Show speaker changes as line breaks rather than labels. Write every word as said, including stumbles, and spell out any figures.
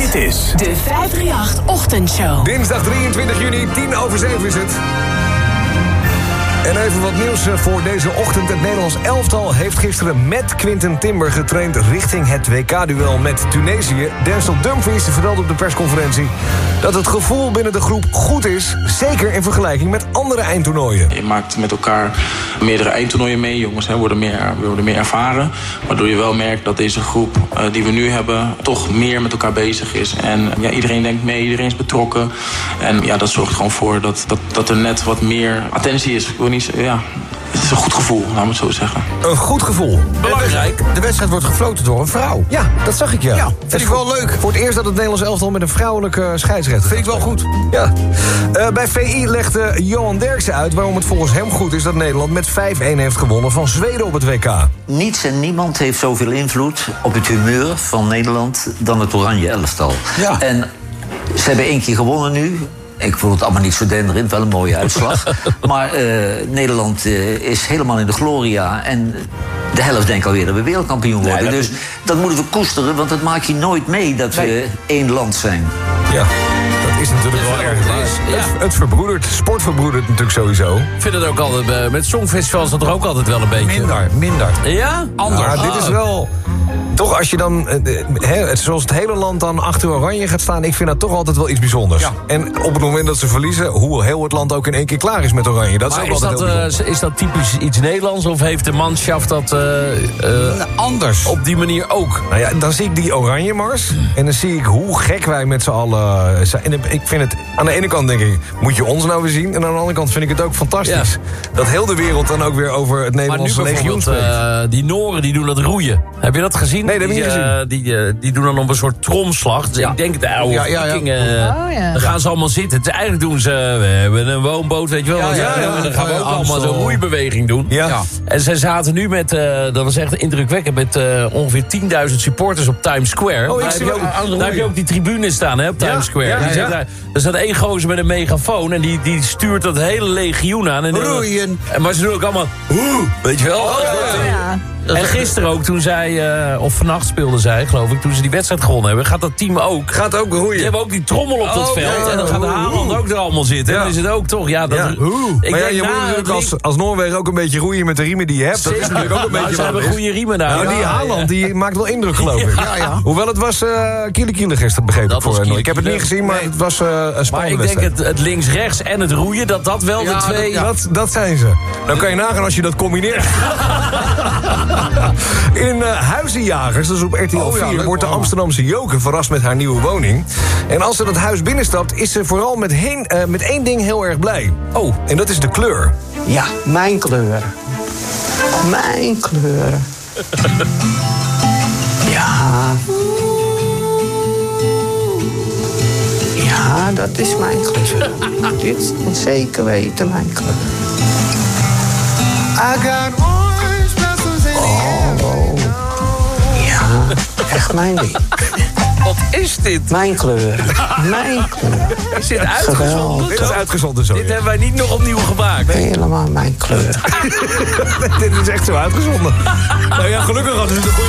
Dit is
de vijf drie acht Ochtendshow.
Dinsdag drieëntwintig juni, tien over zeven is het. En even wat nieuws voor deze ochtend. Het Nederlands elftal heeft gisteren met Quinten Timber getraind richting het W K-duel met Tunesië. Denzel Dumfries vertelde op de persconferentie dat het gevoel binnen de groep goed is, zeker in vergelijking met andere eindtoernooien.
Je maakt met elkaar meerdere eindtoernooien mee. Jongens hè, worden, meer, worden meer ervaren. Waardoor je wel merkt dat deze groep uh, die we nu hebben toch meer met elkaar bezig is. En ja, iedereen denkt mee, iedereen is betrokken. En ja, dat zorgt gewoon voor dat, dat, dat er net wat meer attentie is. Ik wil niet, ja, het is een goed gevoel, laten we het zo zeggen.
Een goed gevoel.
Belangrijk, de wedstrijd wordt gefloten door een vrouw.
Ja, dat zag ik, ja.
Ja, vind ik wel leuk.
Voor het eerst dat het Nederlands elftal met een vrouwelijke scheidsrechter.
Vind ik wel goed.
Ja. Uh, bij V I legde Johan Derksen uit waarom het volgens hem goed is dat Nederland met vijf-een heeft gewonnen van Zweden op het W K.
Niets en niemand heeft zoveel invloed op het humeur van Nederland dan het oranje elftal.
Ja.
En ze hebben één keer gewonnen nu. Ik vond het allemaal niet zo denderend, wel een mooie uitslag. Maar uh, Nederland uh, is helemaal in de gloria. En de helft denkt alweer dat we wereldkampioen worden. Nee, dat... Dus dat moeten we koesteren, want dat maak je nooit mee dat we nee. één land zijn.
Ja. Dat is natuurlijk wel erg waar. Ja. Het, het verbroedert, sport verbroedert natuurlijk sowieso.
Ik vind het ook altijd, uh, met songfestivals dat er ook altijd wel een beetje...
Minder, minder.
Ja?
Anders. Ja, dit is wel... Toch, als je dan, he, zoals het hele land dan achter oranje gaat staan... ik vind dat toch altijd wel iets bijzonders. Ja. En op het moment dat ze verliezen... hoe heel het land ook in één keer klaar is met oranje. Dat
maar
is, ook
is,
altijd
dat,
heel
uh, is dat typisch iets Nederlands? Of heeft de manschaft dat uh, uh,
anders
op die manier ook?
Nou ja, dan zie ik die oranje mars... en dan zie ik hoe gek wij met z'n allen zijn. En ik vind het, aan de ene kant denk ik... moet je ons nou weer zien? En aan de andere kant vind ik het ook fantastisch. Ja. Dat heel de wereld dan ook weer over het Nederlandse legioen spreekt.
Uh, die Noren die doen dat roeien. Heb je dat gezien?
Nee, dat heb ik niet gezien.
Uh, Die, uh, die doen dan op een soort tromslag. Dus ja. Ik denk, de oude ja, ja, ja. Viking, uh, oh, ja. Dan gaan ze allemaal zitten. Dus eigenlijk doen ze, we hebben een woonboot, weet je wel. Ja, ja, ja, ja. Dan gaan we ook allemaal zo'n roeibeweging doen. Ja. Ja. En zij zaten nu met, uh, dat was echt indrukwekkend... met uh, ongeveer tienduizend supporters op Times Square. Oh, daar, heb je ook, daar heb je ook die tribune staan, hè, op Times ja, Square. Ja, ja, ja. Daar, er staat één gozer met een megafoon... en die, die stuurt dat hele legioen aan. En
roeien.
En maar ze doen ook allemaal... Hoe, weet je wel? Oh, ja, ja. En gisteren ook, toen zij, uh, of vannacht speelden zij, geloof ik... toen ze die wedstrijd gewonnen hebben, gaat dat team ook...
Gaat ook roeien.
Die hebben ook die trommel op dat oh, veld... Ja, ja, en dan gaat de Haaland ook er allemaal zitten. Ja. En dan is het ook toch, ja... Dat,
ja. Ik maar ja, je moet natuurlijk als, als Noorwegen ook een beetje roeien met de riemen die je hebt. Dat is natuurlijk ook een beetje...
Ze hebben goede riemen daar.
Nou, die Haaland, die maakt wel indruk, geloof ik. Ja, ja. Hoewel het was uh, kiele kiele gisteren, begrepen ik voor. Ik heb het niet gezien, maar het was uh, een spannende
Maar ik denk het, het links-rechts en het roeien, dat dat wel
ja,
de twee...
Dat, dat, dat zijn ze. Dan kan je nagaan als je dat combineert. In uh, Huizenjagers, dus op R T L oh, vier, ja, wordt de Amsterdamse Joke verrast met haar nieuwe woning. En als ze dat huis binnenstapt, is ze vooral met, heen, uh, met één ding heel erg blij. Oh, en dat is de kleur.
Ja, mijn kleur. Mijn kleur. Ja. Ja, dat is mijn kleur. Dit is zeker weten mijn kleur. I got Oh, ja, echt mijn ding.
Wat is dit?
Mijn kleur. Mijn kleur.
Is dit uitgezonden?
Dit is uitgezonden zo.
Dit ja. hebben wij niet nog opnieuw gemaakt.
Helemaal mijn kleur.
Dit is echt zo uitgezonden. Nou ja, gelukkig hadden ze de goede...